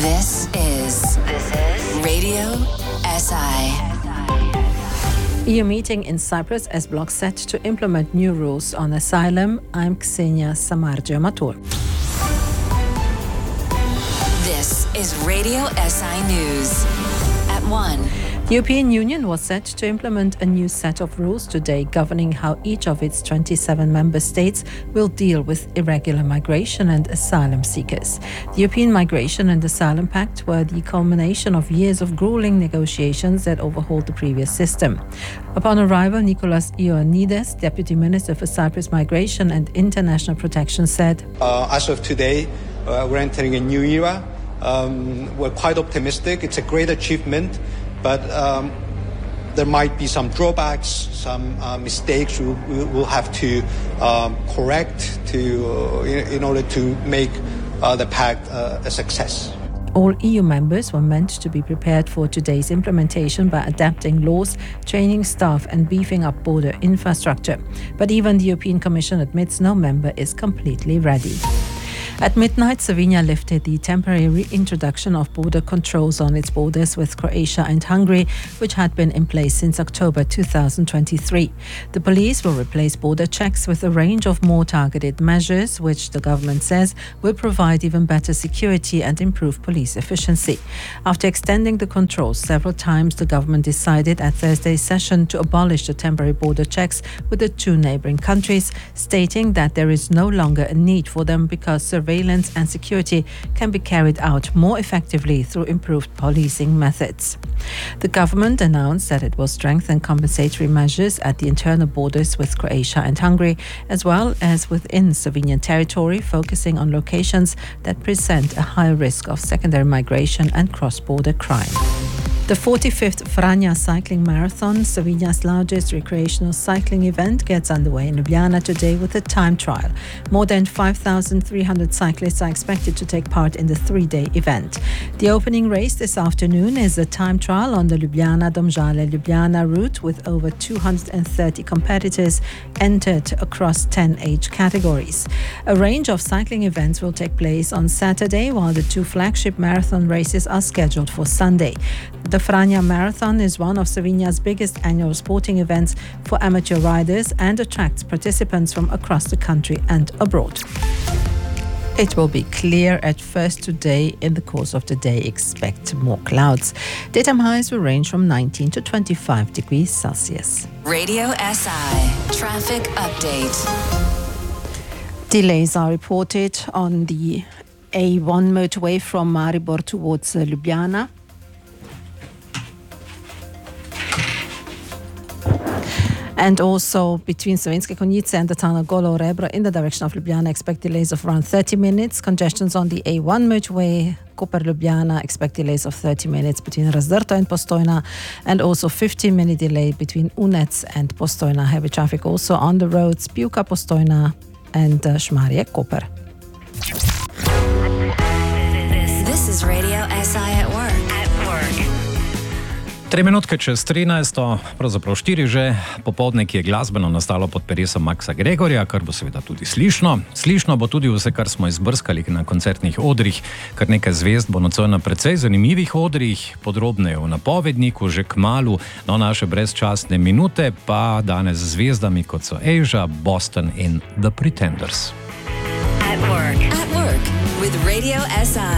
This is Radio SI. EU meeting in Cyprus as bloc set to implement new rules on asylum. I'm Ksenia Samardzija-Matur. This is Radio SI News at 1. The European Union was set to implement a new set of rules today governing how each of its 27 member states will deal with irregular migration and asylum seekers. The European Migration and Asylum Pact were the culmination of years of grueling negotiations that overhauled the previous system. Upon arrival, Nikos Ioannidis, Deputy Minister for Cyprus Migration and International Protection, said, As of today, we're entering a new era. We're quite optimistic. It's a great achievement. But there might be some drawbacks, some mistakes we will have to correct in order to make the pact a success. All EU members were meant to be prepared for today's implementation by adapting laws, training staff and beefing up border infrastructure. But even the European Commission admits no member is completely ready. At midnight, Slovenia lifted the temporary reintroduction of border controls on its borders with Croatia and Hungary, which had been in place since October 2023. The police will replace border checks with a range of more targeted measures, which the government says will provide even better security and improve police efficiency. After extending the controls several times, the government decided at Thursday's session to abolish the temporary border checks with the two neighbouring countries, stating that there is no longer a need for them because surveillance and security can be carried out more effectively through improved policing methods. The government announced that it will strengthen compensatory measures at the internal borders with Croatia and Hungary, as well as within Slovenian territory, focusing on locations that present a higher risk of secondary migration and cross-border crime. The 45th Franja Cycling Marathon, Slovenia's largest recreational cycling event, gets underway in Ljubljana today with a time trial. More than 5,300 cyclists are expected to take part in the three-day event. The opening race this afternoon is a time trial on the Ljubljana-Domžale-Ljubljana route with over 230 competitors entered across 10 age categories. A range of cycling events will take place on Saturday, while the two flagship marathon races are scheduled for Sunday. The Franja Marathon is one of Slovenia's biggest annual sporting events for amateur riders and attracts participants from across the country and abroad. It will be clear at first today. In the course of the day, expect more clouds. Daytime highs will range from 19 to 25 degrees Celsius. Radio SI Traffic Update. Delays are reported on the A1 motorway from Maribor towards Ljubljana. And also between Slovenske Konjice and the town of Golo Rebro in the direction of Ljubljana, expect delays of around 30 minutes. Congestions on the A1 motorway, Koper-Ljubljana, expect delays of 30 minutes between Razdrto and Postojna, and also 15-minute delay between Unec and Postojna. Heavy traffic also on the roads Pivka-Postojna and Šmarje-Koper. This is Radio SI at work. 3 minutke čez 13, pravzaprav 4 že, popoldne, ki je glasbeno nastalo pod peresom Maxa Gregorja, kar bo seveda tudi slišno. Slišno bo tudi vse, kar smo izbrskali na koncertnih odrih, kar nekaj zvezd bo nocoj na precej zanimivih odrih, podrobneje v napovedniku, že kmalu, no naše brezčasne minute pa danes z zvezdami, kot so Asia, Boston in The Pretenders. At work with Radio SI.